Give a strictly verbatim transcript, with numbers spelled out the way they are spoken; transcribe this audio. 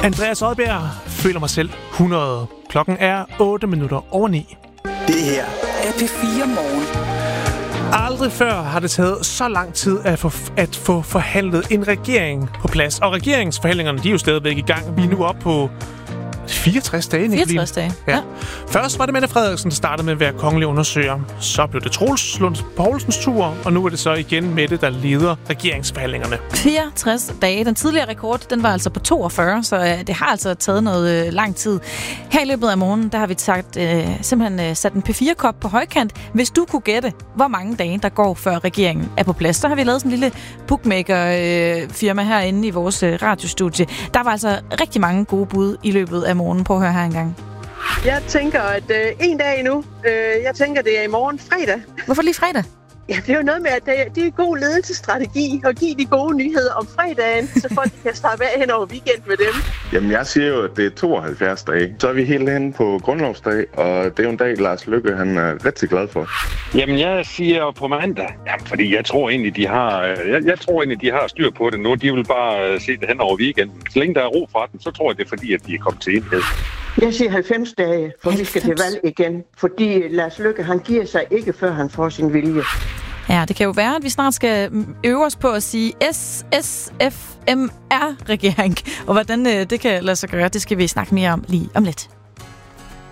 Andreas Odbjerg føler mig selv hundrede. Klokken er otte minutter over ni. Det her er P fire Morgen. Aldrig før har det taget så lang tid at få, at få forhandlet en regering på plads. Og regeringsforhandlingerne, de er jo stadigvæk i gang. Vi er nu oppe på fireogtres dage, Nicoline. fireogtres dage, ja. ja. Først var det Mette Frederiksen, der startede med at være kongelig undersøger. Så blev det Troels Lund Poulsens tur, og nu er det så igen Mette, der leder regeringsforhandlingerne. fireogtres dage. Den tidligere rekord, den var altså på toogfyrre, så øh, det har altså taget noget øh, lang tid. Her i løbet af morgenen, der har vi sagt, øh, simpelthen øh, sat en P fire kop på højkant. Hvis du kunne gætte, hvor mange dage der går, før regeringen er på plads, så har vi lavet sådan en lille bookmaker-firma øh, herinde i vores øh, radiostudie. Der var altså rigtig mange gode bud i løbet af morgenen. Prøv at høre her engang. Jeg tænker, at øh, en dag endnu. Øh, jeg tænker, det er i morgen fredag. Hvorfor lige fredag? Ja, det er jo noget med, at det, det er god ledelsesstrategi at give de gode nyheder om fredagen, så folk kan slappe af hen over weekend med dem. Jamen, jeg siger jo, at det er tooghalvfjerds dage. Så er vi helt hen på grundlovsdag, og det er jo en dag, Lars Løkke han er rigtig glad for. Jamen, jeg siger på mandag. Jamen, fordi jeg tror egentlig, de har, jeg, jeg tror egentlig, de har styr på det nu. De vil bare se det hen over weekenden. Så længe der er ro fra den, så tror jeg, det er fordi, at de er kommet til enhed. Jeg siger halvfems dage, for vi skal til valg igen. Fordi Lars Løkke, han giver sig ikke, før han får sin vilje. Ja, det kan jo være, at vi snart skal øve os på at sige S S F M R-regering. Og hvordan det kan lade sig gøre, det skal vi snakke mere om lige om lidt.